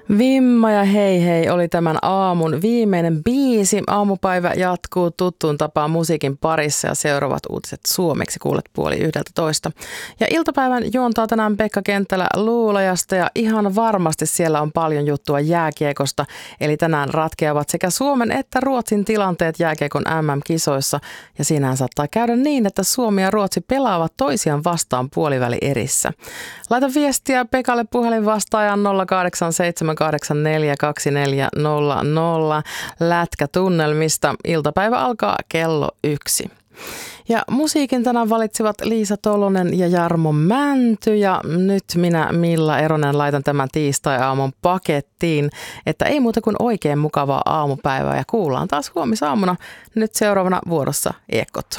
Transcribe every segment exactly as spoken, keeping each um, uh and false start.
Vimma ja hei hei oli tämän aamun viimeinen biisi. Aamupäivä jatkuu tuttuun tapaan musiikin parissa ja seuraavat uutiset suomeksi kuulet puoli yhdeltä toista. Ja iltapäivän juontaa tänään Pekka Kenttälä Luulajasta ja ihan varmasti siellä on paljon juttua jääkiekosta. Eli tänään ratkeavat sekä Suomen että Ruotsin tilanteet jääkiekon M M-kisoissa. Ja siinähän saattaa käydä niin, että Suomi ja Ruotsi pelaavat toisiaan vastaan puoliväli erissä. Laita viestiä Pekalle puhelinvastaajan nolla kahdeksan seitsemän kahdeksan neljä kaksi neljä nolla nolla lätkätunnelmista. Iltapäivä alkaa kello yksi. Ja musiikin tänään valitsivat Liisa Tolonen ja Jarmo Mänty ja nyt minä Milla Eronen laitan tämän tiistai-aamun pakettiin, että ei muuta kuin oikein mukavaa aamupäivää ja kuullaan taas huomisaamuna. Nyt seuraavana vuorossa Ekot.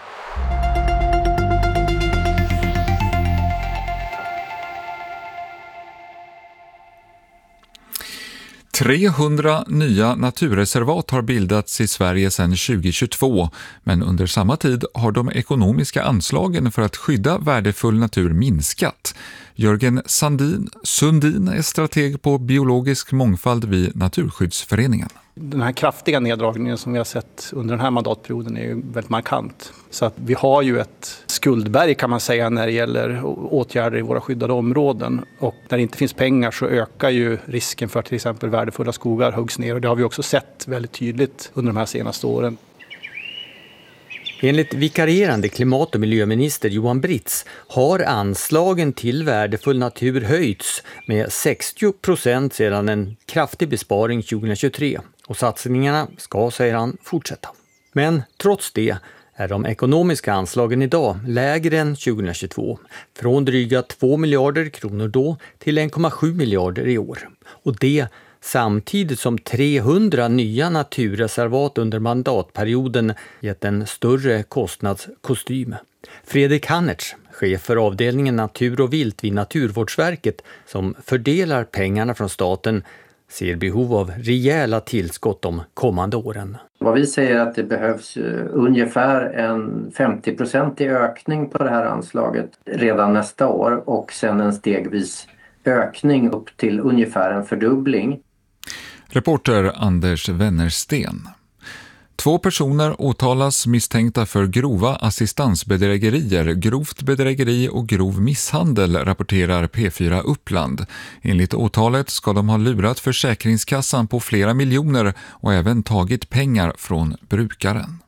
trehundra nya naturreservat har bildats i Sverige sedan tjugohundratjugotvå, men under samma tid har de ekonomiska anslagen för att skydda värdefull natur minskat. Jörgen Sandin, Sundin är strateg på biologisk mångfald vid Naturskyddsföreningen. Den här kraftiga neddragningen som vi har sett under den här mandatperioden är ju väldigt markant. Så att vi har ju ett skuldberg kan man säga när det gäller åtgärder i våra skyddade områden. Och när det inte finns pengar så ökar ju risken för att till exempel värdefulla skogar huggs ner. Och det har vi också sett väldigt tydligt under de här senaste åren. Enligt vikarierande klimat- och miljöminister Johan Britz har anslagen till värdefull natur höjts med sextio procent sedan en kraftig besparing tjugohundratjugotre. Och satsningarna ska, säger han, fortsätta. Men trots det är de ekonomiska anslagen idag lägre än tjugohundratjugotvå. Från dryga två miljarder kronor då till en komma sju miljarder i år. Och det samtidigt som trehundra nya naturreservat under mandatperioden gett en större kostnadskostym. Fredrik Hannertz, chef för avdelningen natur och vilt vid Naturvårdsverket som fördelar pengarna från staten, ser behov av rejäla tillskott de kommande åren. Vad vi säger att det behövs ungefär en femtio procent i ökning på det här anslaget redan nästa år och sen en stegvis ökning upp till ungefär en fördubbling. Reporter Anders Wennersten. Två personer åtalas misstänkta för grova assistansbedrägerier, grovt bedrägeri och grov misshandel, rapporterar P fyra Uppland. Enligt åtalet ska de ha lurat Försäkringskassan på flera miljoner och även tagit pengar från brukaren.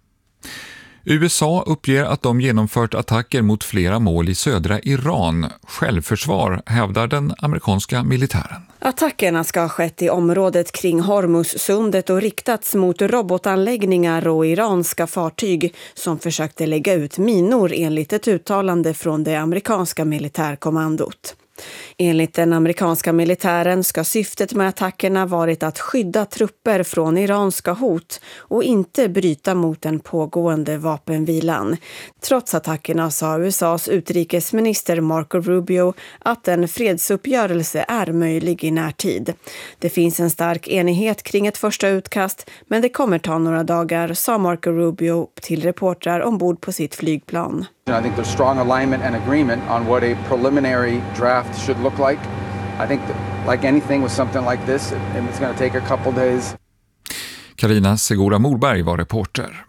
U S A uppger att de genomfört attacker mot flera mål i södra Iran. Självförsvar, hävdar den amerikanska militären. Attackerna ska ha skett i området kring Hormuzsundet och riktats mot robotanläggningar och iranska fartyg som försökte lägga ut minor enligt ett uttalande från det amerikanska militärkommandot. Enligt den amerikanska militären ska syftet med attackerna varit att skydda trupper från iranska hot och inte bryta mot den pågående vapenvilan. Trots attackerna sa U S A:s utrikesminister Marco Rubio att en fredsuppgörelse är möjlig i närtid. Det finns en stark enighet kring ett första utkast, men det kommer ta några dagar, sa Marco Rubio till reportrar ombord på sitt flygplan. I think there's strong alignment and agreement on what a preliminary draft should look like. I think that, like anything with something like this, it's going to take a couple days. Carina Segura Morberg var reporter.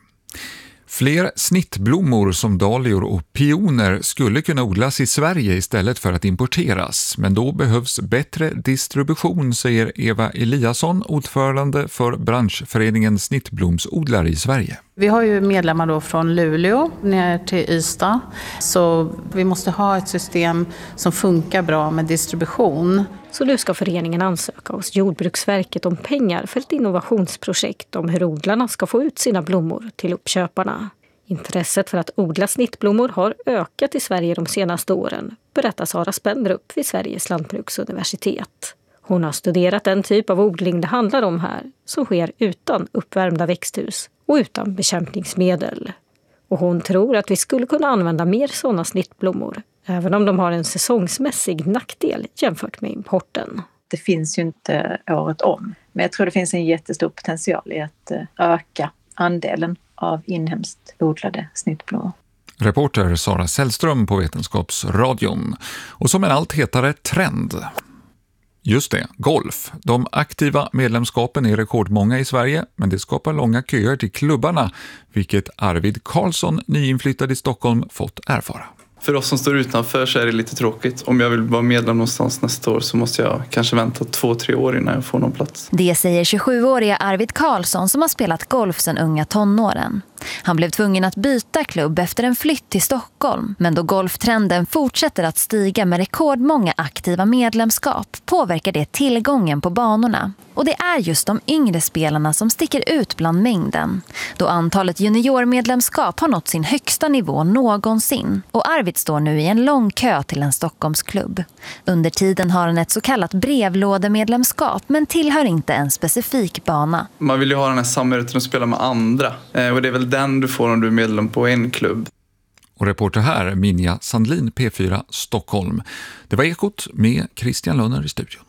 Fler snittblommor som dahlior och pioner skulle kunna odlas i Sverige istället för att importeras. Men då behövs bättre distribution, säger Eva Eliasson, ordförande för branschföreningen Snittblomsodlare i Sverige. Vi har ju medlemmar då från Luleå ner till Ystad, så vi måste ha ett system som funkar bra med distribution. Så nu ska föreningen ansöka hos Jordbruksverket om pengar för ett innovationsprojekt om hur odlarna ska få ut sina blommor till uppköparna. Intresset för att odla snittblommor har ökat i Sverige de senaste åren, berättar Sara Spendrup vid Sveriges lantbruksuniversitet. Hon har studerat den typ av odling det handlar om här, som sker utan uppvärmda växthus och utan bekämpningsmedel. Och hon tror att vi skulle kunna använda mer sådana snittblommor, även om de har en säsongsmässig nackdel jämfört med importen. Det finns ju inte året om, men jag tror det finns en jättestor potential i att öka andelen av inhemskt odlade snittblommor. Reporter Sara Sällström på Vetenskapsradion. Och som en allt hetare trend. Just det, golf. De aktiva medlemskapen är rekordmånga i Sverige, men det skapar långa köer till klubbarna, vilket Arvid Karlsson, nyinflyttad i Stockholm, fått erfara. För oss som står utanför så är det lite tråkigt. Om jag vill vara medlem någonstans nästa år så måste jag kanske vänta två, tre år innan jag får någon plats. Det säger tjugosjuåriga Arvid Karlsson som har spelat golf sedan unga tonåren. Han blev tvungen att byta klubb efter en flytt till Stockholm. Men då golftrenden fortsätter att stiga med rekordmånga aktiva medlemskap påverkar det tillgången på banorna. Och det är just de yngre spelarna som sticker ut bland mängden. Då antalet juniormedlemskap har nått sin högsta nivå någonsin. Och Arvid står nu i en lång kö till en Stockholmsklubb. Under tiden har han ett så kallat brevlådemedlemskap men tillhör inte en specifik bana. Man vill ju ha den här samhörigheten att spela med andra. Och det är väl den du får om du är medlem på en klubb. Och reporter här, Minja Sandlin, P fyra Stockholm. Det var Ekot med Christian Lönner i studion.